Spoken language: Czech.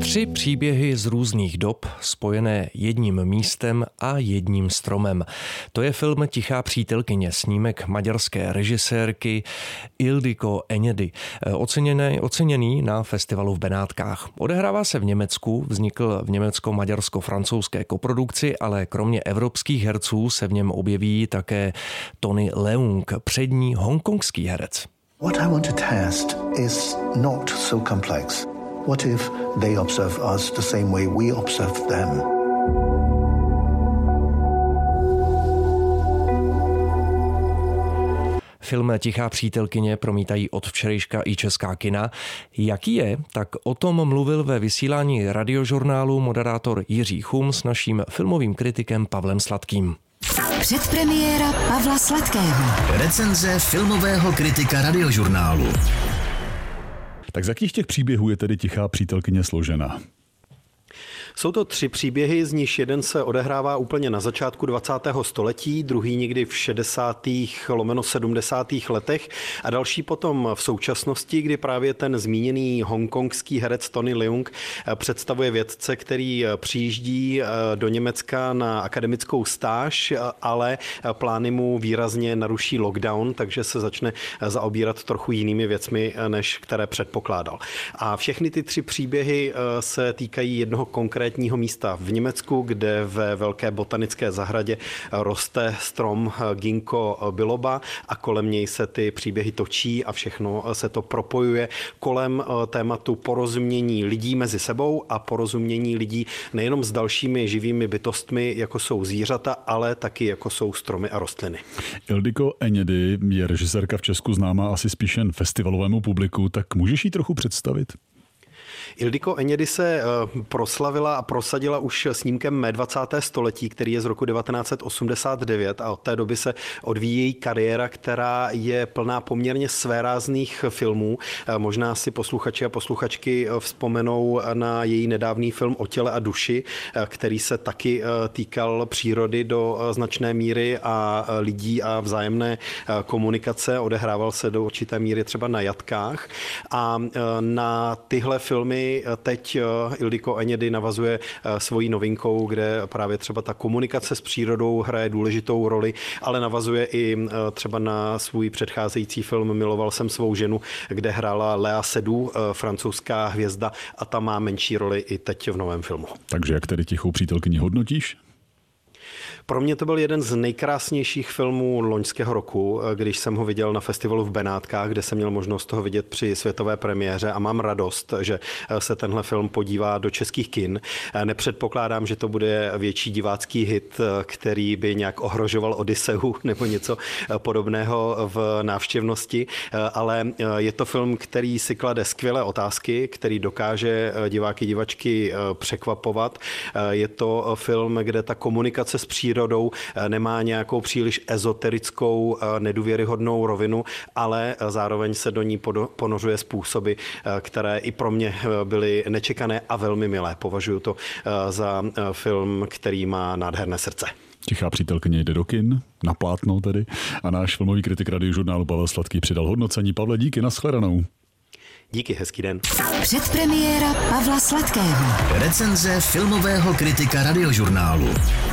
3 příběhy z různých dob, spojené jedním místem a jedním stromem. To je film Tichá přítelkyně, snímek maďarské režisérky Ildikó Enyedi, oceněný na festivalu v Benátkách. Odehrává se v Německu, vznikl v německo-maďarsko-francouzské koprodukci, ale kromě evropských herců se v něm objeví také Tony Leung, přední hongkongský herec. What I want to test is not so complex. What if they observe us the same way we observe them? Film Tichá přítelkyně promítají od včerejška i česká kina. Jaký je, tak o tom mluvil ve vysílání Radiožurnálu moderátor Jiří Chum s naším filmovým kritikem Pavlem Sladkým. Předpremiéra Pavla Sladkého. Recenze filmového kritika Radiožurnálu. Tak z jakých těch příběhů je tedy Tichá přítelkyně složena? Jsou to 3 příběhy, z nichž jeden se odehrává úplně na začátku 20. století, druhý někdy v 60. / 70. letech a další potom v současnosti, kdy právě ten zmíněný hongkongský herec Tony Leung představuje vědce, který přijíždí do Německa na akademickou stáž, ale plány mu výrazně naruší lockdown, takže se začne zaobírat trochu jinými věcmi, než které předpokládal. A všechny ty 3 příběhy se týkají jednoho konkrétního místa v Německu, kde ve velké botanické zahradě roste strom ginkgo biloba a kolem něj se ty příběhy točí a všechno se to propojuje kolem tématu porozumění lidí mezi sebou a porozumění lidí nejenom s dalšími živými bytostmi, jako jsou zvířata, ale taky jako jsou stromy a rostliny. Ildikó Enyedi je režisérka v Česku známá asi spíš jen festivalovému publiku, tak můžeš jí trochu představit? Ildikó Enyedi se proslavila a prosadila už snímkem Mé 20. století, který je z roku 1989 a od té doby se odvíjí její kariéra, která je plná poměrně svérázných filmů. Možná si posluchači a posluchačky vzpomenou na její nedávný film O těle a duši, který se taky týkal přírody do značné míry a lidí a vzájemné komunikace. Odehrával se do určité míry třeba na jatkách a na tyhle filmy teď Ildikó Enyedi navazuje svojí novinkou, kde právě třeba ta komunikace s přírodou hraje důležitou roli, ale navazuje i třeba na svůj předcházející film Miloval jsem svou ženu, kde hrála Léa Seydoux, francouzská hvězda, a ta má menší roli i teď v novém filmu. Takže jak tedy Tichou přítelkyni hodnotíš? Pro mě to byl jeden z nejkrásnějších filmů loňského roku, když jsem ho viděl na festivalu v Benátkách, kde jsem měl možnost toho vidět při světové premiéře a mám radost, že se tenhle film podívá do českých kin. Nepředpokládám, že to bude větší divácký hit, který by nějak ohrožoval Odysseu nebo něco podobného v návštěvnosti, ale je to film, který si klade skvělé otázky, který dokáže diváky, divačky překvapovat. Je to film, kde ta komunikace s přírodou nemá nějakou příliš ezoterickou, nedůvěryhodnou rovinu, ale zároveň se do ní ponořuje způsoby, které i pro mě byly nečekané a velmi milé. Považuji to za film, který má nádherné srdce. Tichá přítelkyně jde do kin, na plátno tedy, a náš filmový kritik Radiožurnálu Pavel Sladký přidal hodnocení. Pavle, díky, nashledanou. Díky, hezký den. Předpremiéra Pavla Sladkého. Recenze filmového kritika Radiožurnálu.